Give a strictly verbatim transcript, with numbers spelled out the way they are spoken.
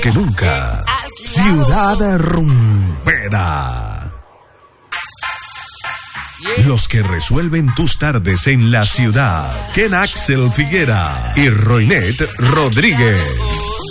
que nunca. Ciudad Rumbera. Los que resuelven tus tardes en la ciudad. Ken Axel Figuera y Roinet Rodríguez.